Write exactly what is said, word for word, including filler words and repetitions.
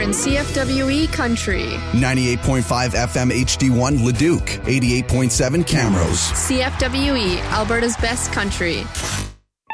in C F W E Country. ninety-eight point five F M H D one Leduc. eighty-eight point seven Camrose. C F W E, Alberta's best country.